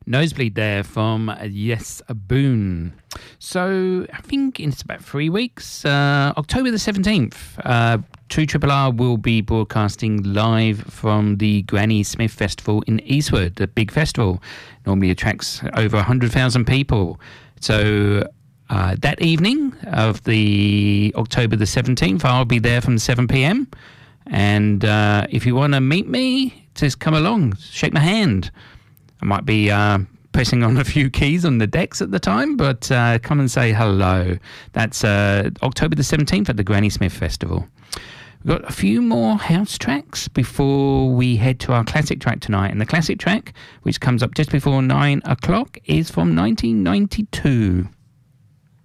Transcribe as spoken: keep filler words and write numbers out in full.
Nosebleed there from uh, Yes Boone. So I think it's about three weeks, uh, October the seventeenth, uh, two R R R will be broadcasting live from the Granny Smith Festival in Eastwood, a big festival. Normally attracts over one hundred thousand people. So uh, that evening of the October the seventeenth, I'll be there from seven p.m. And uh, if you want to meet me, just come along, shake my hand. I might be uh, pressing on a few keys on the decks at the time, but uh, come and say hello. That's uh, October the seventeenth at the Granny Smith Festival. We've got a few more house tracks before we head to our classic track tonight. And the classic track, which comes up just before nine o'clock, is from nineteen ninety-two.